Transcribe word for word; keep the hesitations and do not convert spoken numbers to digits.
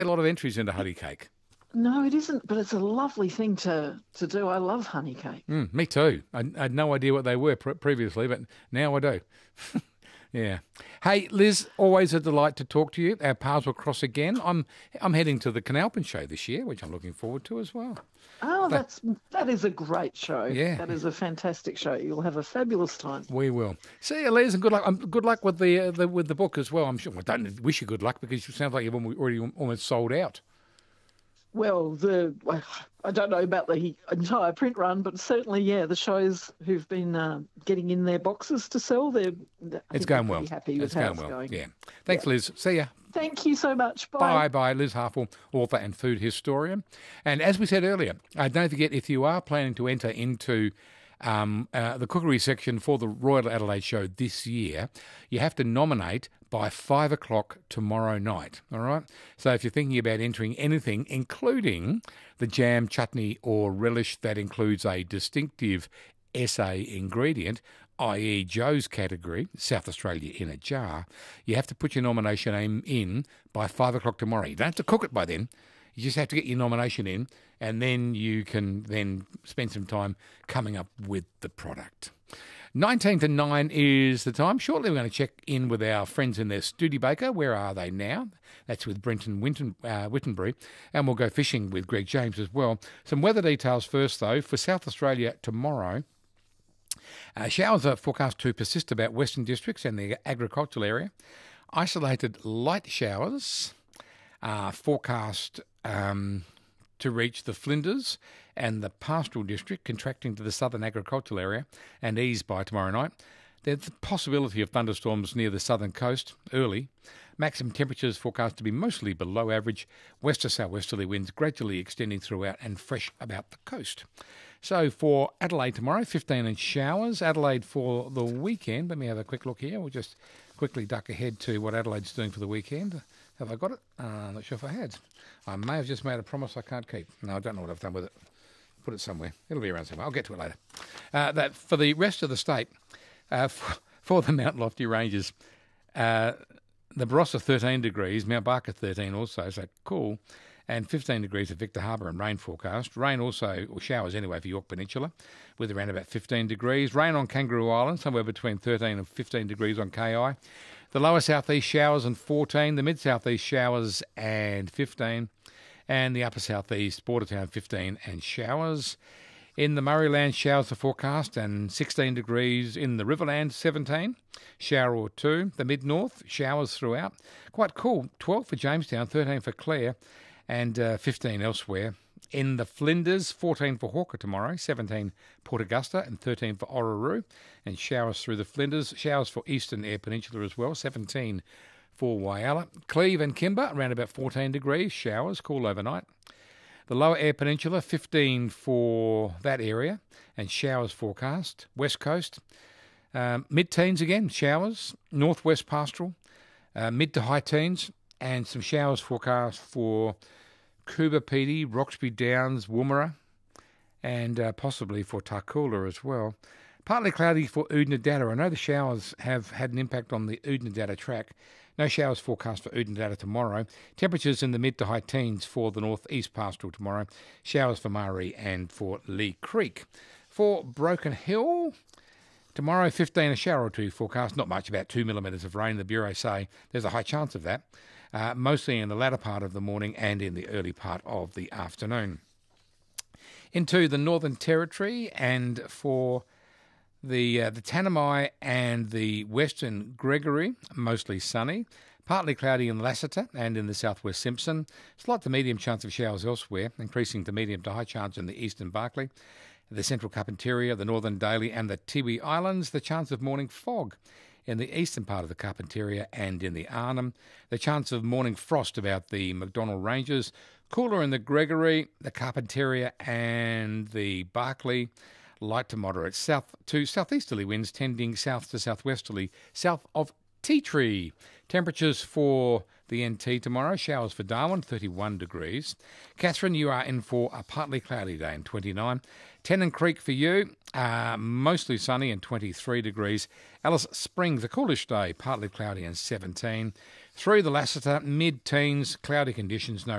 A lot of entries into honey cake. No, it isn't, but it's a lovely thing to to do. I love honey cake. Mm, me too. I, I had no idea what they were pre- previously, but now I do. Yeah. Hey, Liz, always a delight to talk to you. Our paths will cross again. I'm I'm heading to the Canalpin show this year, which I'm looking forward to as well. Oh, But, that's that is a great show. yeah, That is a fantastic show. You'll have a fabulous time. we will. See you, Liz, and good luck. Um, good luck with the, uh, the with the book as well. I'm sure. I don't wish you good luck because you sound like you've already almost sold out. Well, the I don't know about the entire print run, but certainly, yeah, the shows who've been uh, getting in their boxes to sell, they're I It's think they're going well. pretty happy with It's how going it's well. going. Yeah. Thanks, Yeah. Liz. See ya. Thank you so much. Bye. Bye bye, Liz Harfel, author and food historian. And as we said earlier, uh, don't forget if you are planning to enter into um, uh, the cookery section for the Royal Adelaide Show this year, you have to nominate by five o'clock tomorrow night. All right. So if you're thinking about entering anything, including the jam, chutney, or relish that includes a distinctive S A ingredient, that is. Joe's category, South Australia in a jar, you have to put your nomination name in by five o'clock tomorrow. You don't have to cook it by then. You just have to get your nomination in, and then you can then spend some time coming up with the product. nineteen to nine is the time. Shortly we're going to check in with our friends in their Studebaker. Where are they now? That's with Brenton Winton, uh, Wittenbury. And we'll go fishing with Greg James as well. Some weather details first, though. For South Australia tomorrow, Uh, showers are forecast to persist about Western districts and the agricultural area. Isolated light showers are forecast um, to reach the Flinders and the pastoral district, contracting to the southern agricultural area, and ease by tomorrow night. There's the possibility of thunderstorms near the southern coast early. Maximum temperatures forecast to be mostly below average. West to southwesterly winds gradually extending throughout and fresh about the coast. So for Adelaide tomorrow, fifteen inch showers. Adelaide for the weekend. Let me have a quick look here. We'll just quickly duck ahead to what Adelaide's doing for the weekend. Have I got it? Uh, I'm not sure if I had. I may have just made a promise I can't keep. No, I don't know what I've done with it. Put it somewhere. It'll be around somewhere. I'll get to it later. Uh, that for the rest of the state, uh, for, for the Mount Lofty Ranges, uh, the Barossa thirteen degrees, Mount Barker thirteen also, so cool, and fifteen degrees at Victor Harbour and rain forecast. Rain also, or showers anyway, for York Peninsula, with around about fifteen degrees. Rain on Kangaroo Island, somewhere between thirteen and fifteen degrees on K I. The lower southeast showers and fourteen, the mid southeast showers and fifteen, and the upper southeast, Bordertown fifteen and showers. In the Murrayland, showers are forecast and sixteen degrees. In the Riverland, seventeen, shower or two. The mid-north, showers throughout. Quite cool, twelve for Jamestown, thirteen for Clare, and uh, fifteen elsewhere. In the Flinders, fourteen for Hawker tomorrow, seventeen Port Augusta, and thirteen for Orroroo, and showers through the Flinders. Showers for Eastern Eyre Peninsula as well, seventeen for Whyalla. Cleve and Kimber, around about fourteen degrees, showers, cool overnight. The Lower Eyre Peninsula, fifteen for that area, and showers forecast. West Coast, um, mid-teens again, showers. Northwest Pastoral, uh, mid to high teens, and some showers forecast for Coober Pedy, Roxby Downs, Woomera, and uh, possibly for Tarcoola as well. Partly cloudy for Oodnadatta. I know the showers have had an impact on the Oodnadatta track. No showers forecast for Oodnadatta tomorrow. Temperatures in the mid to high teens for the northeast pastoral tomorrow. Showers for Murray and for Lee Creek. For Broken Hill, tomorrow fifteen, a shower or two forecast. Not much, about two millimetres of rain. The Bureau say there's a high chance of that. Uh, mostly in the latter part of the morning and in the early part of the afternoon. Into the Northern Territory, and for The uh, the Tanami and the Western Gregory, mostly sunny. Partly cloudy in Lassiter and in the southwest Simpson. Slight to medium chance of showers elsewhere, increasing to medium to high chance in the eastern Barkly. The central Carpentaria, the northern Daly and the Tiwi Islands, the chance of morning fog in the eastern part of the Carpentaria and in the Arnhem. The chance of morning frost about the McDonnell Ranges. Cooler in the Gregory, the Carpentaria and the Barkly. Light to moderate south to southeasterly winds tending south to southwesterly south of Tea Tree. Temperatures for the N T tomorrow. Showers for Darwin, thirty-one degrees. Catherine, you are in for a partly cloudy day and twenty-nine. Tennant Creek for you, uh, mostly sunny and twenty-three degrees. Alice Springs, a coolish day, partly cloudy and seventeen. Through the Lassiter, mid-teens, cloudy conditions, no